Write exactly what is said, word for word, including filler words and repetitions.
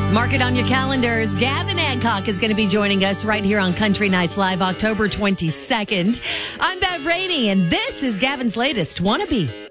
Mark it on your calendars. Gavin Adcock is going to be joining us right here on Country Nights Live, October twenty-second. I'm Bev Rainey, and this is Gavin's latest Wannabe.